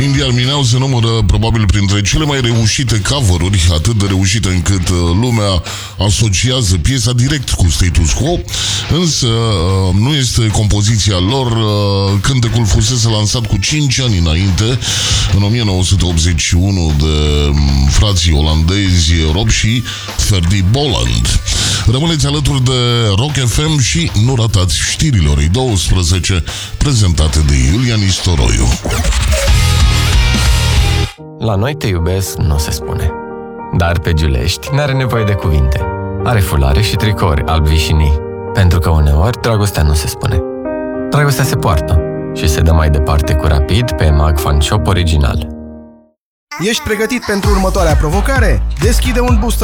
India Mineau se numără probabil printre cele mai reușite cover-uri, atât de reușite încât lumea asociază piesa direct cu Status Quo, însă nu este compoziția lor. Cântecul fusese lansat cu 5 ani înainte, în 1981, de frații olandezi Rob și Ferdy Bolland. Rămâneți alături de Rock FM și nu ratați știrile orei 12, prezentate de Iulian Istoroiu. La noi te iubesc nu se spune, dar pe Giulești n-are nevoie de cuvinte. Are fulare și tricouri alb vișinii, pentru că uneori dragostea nu se spune. Dragostea se poartă și se dă mai departe cu rapid pe EMAG Fan Shop original. Ești pregătit pentru următoarea provocare? Deschide un booster